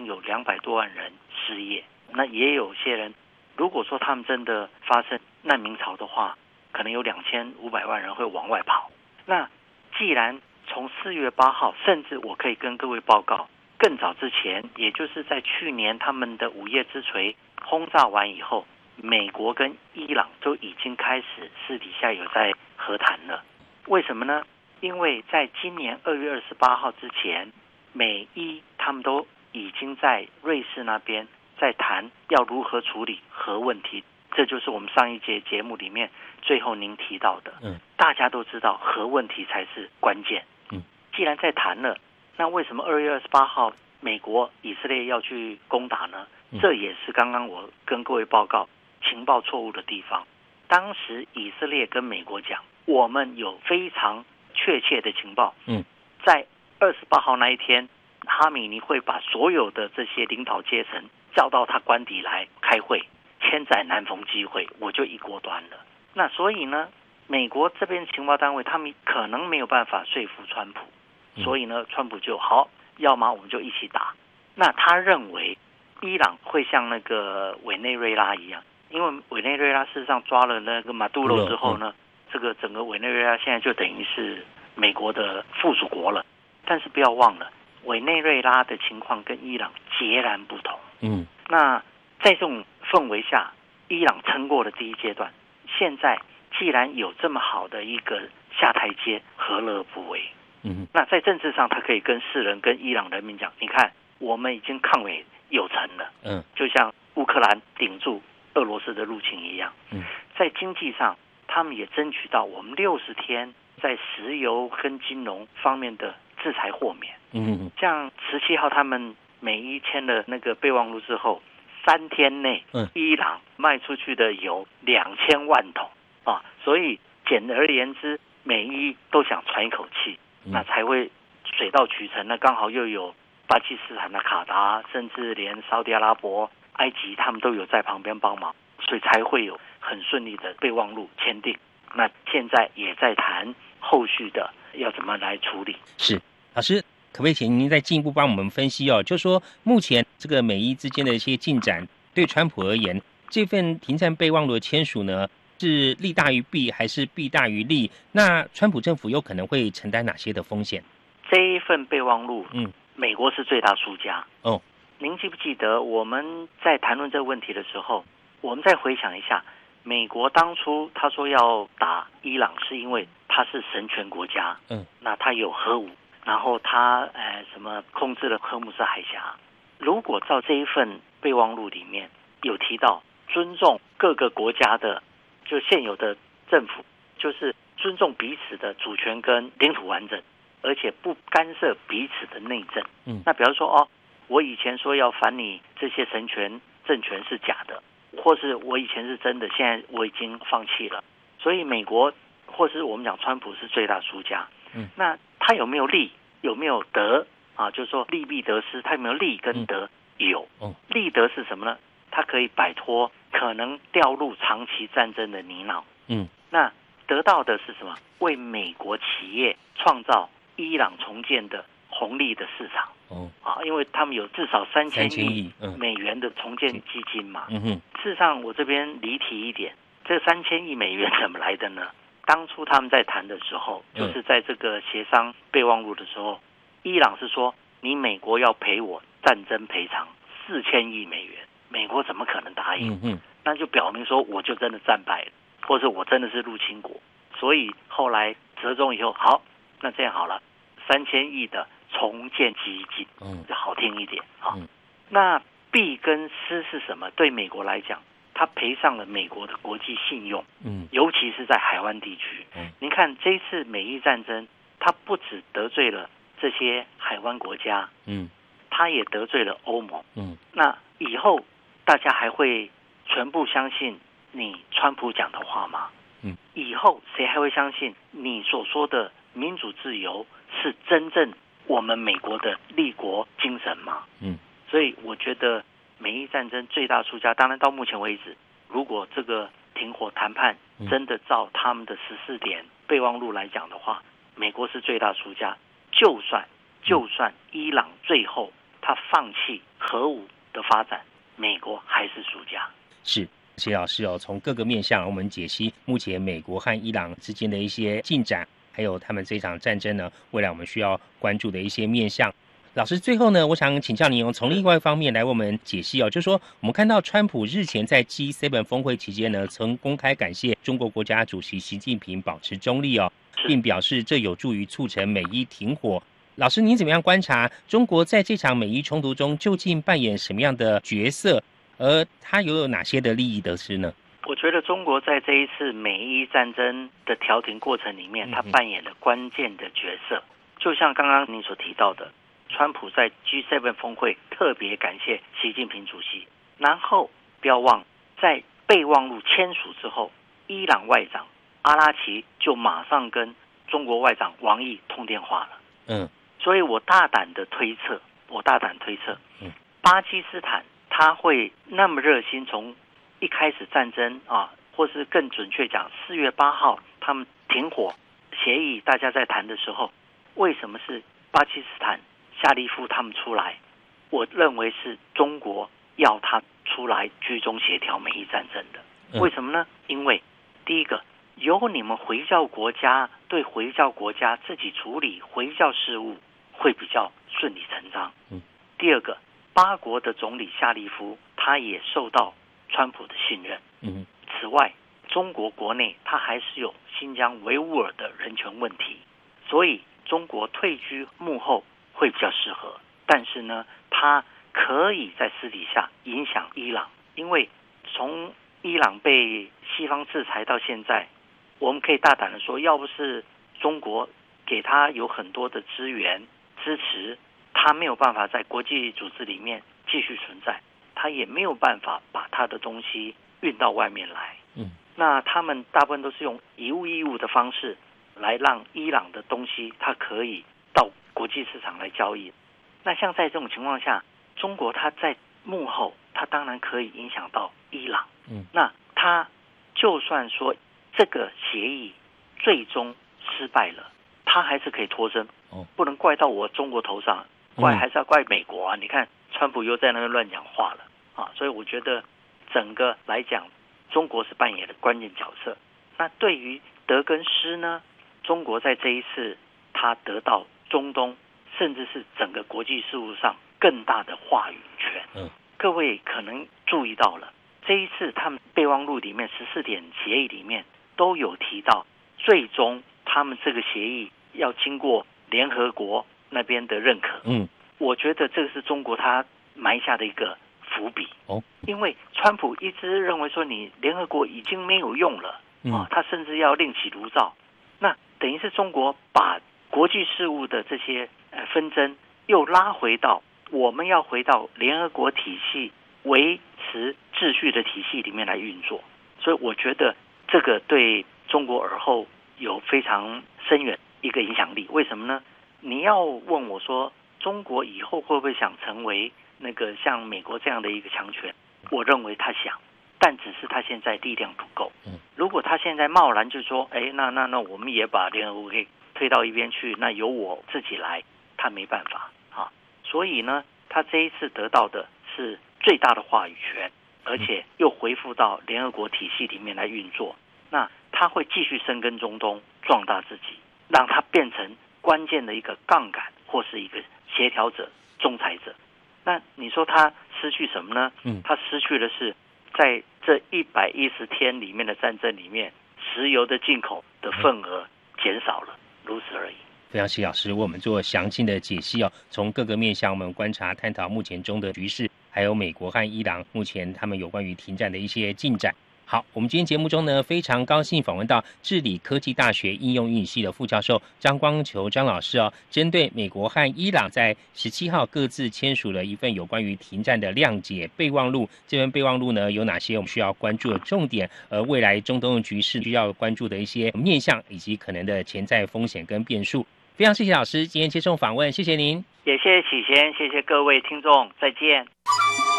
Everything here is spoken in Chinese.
有200多万人失业。那也有些人，如果说他们真的发生难民潮的话，可能有2500万人会往外跑。那既然从4月8号，甚至我可以跟各位报告，更早之前，也就是在去年他们的午夜之锤轰炸完以后，美国跟伊朗都已经开始私底下有在和谈了。为什么呢？因为在今年2月28号之前，美伊他们都已经在瑞士那边在谈要如何处理核问题。这就是我们上一节节目里面最后您提到的，大家都知道核问题才是关键。既然在谈了，那为什么2月28号美国以色列要去攻打呢？这也是刚刚我跟各位报告情报错误的地方。当时以色列跟美国讲，我们有非常确切的情报，在28号那一天，哈米尼会把所有的这些领导阶层叫到他官邸来开会，千载难逢机会，我就一锅端了。那所以呢，美国这边情报单位他们可能没有办法说服川普，所以呢，川普就好，要么我们就一起打。那他认为伊朗会像那个委内瑞拉一样，因为委内瑞拉事实上抓了那个马杜罗之后呢，这个整个委内瑞拉现在就等于是美国的附属国了。但是不要忘了，委内瑞拉的情况跟伊朗截然不同。那在这种氛围下，伊朗撑过了第一阶段，现在既然有这么好的一个下台阶，何乐而不为？那在政治上，他可以跟世人、跟伊朗人民讲，你看，我们已经抗美有成了，就像乌克兰顶住俄罗斯的入侵一样。在经济上，他们也争取到我们60天在石油跟金融方面的制裁豁免。像17号他们美伊签了那个备忘录之后，3天内，伊朗卖出去的油2000万桶啊，所以简而言之，美伊都想喘一口气，那才会水到渠成。那刚好又有巴基斯坦的卡达，甚至连沙特阿拉伯、埃及他们都有在旁边帮忙，所以才会有很顺利的备忘录签订。那现在也在谈后续的要怎么来处理。 是，老师可不可以请您再进一步帮我们分析就说目前这个美伊之间的一些进展，对川普而言，这份停战备忘录的签署呢，是利大于弊还是弊大于利？那川普政府有可能会承担哪些的风险？ 这一份备忘录，美国是最大输家。您记不记得我们在谈论这个问题的时候，我们再回想一下，美国当初他说要打伊朗，是因为他是神权国家，那他有核武，然后他什么控制了荷姆斯海峡。如果照这一份备忘录里面有提到尊重各个国家的就现有的政府，就是尊重彼此的主权跟领土完整，而且不干涉彼此的内政。那比方说我以前说要反你这些神权政权是假的，或是我以前是真的，现在我已经放弃了。所以美国或是我们讲川普是最大输家。那他有没有利，有没有得啊？就是说利弊得失，他有没有利跟得？有。利得是什么呢？他可以摆脱可能掉入长期战争的泥淖。那得到的是什么？为美国企业创造伊朗重建的红利的市场。因为他们有至少3000亿美元的重建基金嘛。事实上，我这边离题一点，这3000亿美元怎么来的呢？当初他们在谈的时候，就是在这个协商备忘录的时候，伊朗是说你美国要赔我战争赔偿4000亿美元，美国怎么可能答应？那就表明说我就真的战败了，或者我真的是入侵国。所以后来折中以后，好，那这样好了，3000亿的重建基金，就好听一点啊。那弊跟失是什么？对美国来讲，他赔上了美国的国际信用，尤其是在海湾地区。您看这一次美伊战争，他不只得罪了这些海湾国家，他也得罪了欧盟。那以后大家还会全部相信你川普讲的话吗？以后谁还会相信你所说的民主自由是真正我们美国的立国精神吗？所以我觉得美伊战争最大输家，当然到目前为止，如果这个停火谈判真的照他们的14点备忘录来讲的话，美国是最大输家。就算伊朗最后他放弃核武的发展，美国还是输家。 是。谢老师从各个面向我们解析目前美国和伊朗之间的一些进展，还有他们这场战争呢，未来我们需要关注的一些面向。老师，最后呢，我想请教您从另外一方面来为我们解析就是说我们看到川普日前在 G7 峰会期间呢，曾公开感谢中国国家主席习近平保持中立并表示这有助于促成美伊停火。老师，您怎么样观察中国在这场美伊冲突中究竟扮演什么样的角色？而它又有哪些的利益得失呢？ 我觉得中国在这一次美伊战争的调停过程里面，它扮演了关键的角色。就像刚刚你所提到的，川普在 G7 峰会特别感谢习近平主席，然后不要忘，在备忘录签署之后，伊朗外长阿拉奇就马上跟中国外长王毅通电话了。所以我大胆推测，巴基斯坦他会那么热心，从一开始战争或是更准确讲4月8号他们停火协议大家在谈的时候，为什么是巴基斯坦夏利夫他们出来？我认为是中国要他出来居中协调美伊战争的。为什么呢？因为第一个，由你们回教国家对回教国家自己处理回教事务会比较顺理成章。第二个，巴国的总理夏利夫他也受到川普的信任。此外，中国国内他还是有新疆维吾尔的人权问题，所以中国退居幕后会比较适合。但是呢，他可以在私底下影响伊朗，因为从伊朗被西方制裁到现在，我们可以大胆的说，要不是中国给他有很多的资源支持，他没有办法在国际组织里面继续存在，他也没有办法把他的东西运到外面来。那他们大部分都是用以物易物的方式来让伊朗的东西它可以到国际市场来交易。那像在这种情况下，中国它在幕后，它当然可以影响到伊朗。那它就算说这个协议最终失败了，它还是可以脱身，不能怪到我中国头上，还是要怪美国啊！你看川普又在那边乱讲话了所以我觉得整个来讲，中国是扮演的关键角色。那对于得跟失呢？中国在这一次它得到中东甚至是整个国际事务上更大的话语权。各位可能注意到了，这一次他们备忘录里面14点协议里面都有提到，最终他们这个协议要经过联合国那边的认可。我觉得这个是中国他埋下的一个伏笔。因为川普一直认为说你联合国已经没有用了他甚至要另起炉灶。那等于是中国把国际事务的这些纷争又拉回到我们要回到联合国体系维持秩序的体系里面来运作。所以我觉得这个对中国而后有非常深远一个影响力。为什么呢？你要问我说中国以后会不会想成为那个像美国这样的一个强权，我认为他想，但只是他现在力量不够。如果他现在贸然就说那我们也把联合国给推到一边去，那由我自己来，他没办法所以呢，他这一次得到的是最大的话语权，而且又恢复到联合国体系里面来运作。那他会继续深耕中东，壮大自己，让他变成关键的一个杠杆或是一个协调者、仲裁者。那你说他失去什么呢？他失去的是在这110天里面的战争里面，石油的进口的份额减少了，如此而已。 非常谢老师为我们做详尽的解析从各个面向我们观察探讨目前中的局势，还有美国和伊朗目前他们有关于停战的一些进展。好，我们今天节目中呢，非常高兴访问到治理科技大学应用运系的副教授张光球张老师针对美国和伊朗在17号各自签署了一份有关于停战的谅解备忘录。这份备忘录呢，有哪些我们需要关注的重点，而未来中东的局势需要关注的一些面向，以及可能的潜在风险跟变数。非常谢谢老师今天接受访问，谢谢您。 也谢谢启贤，谢谢各位听众，再见。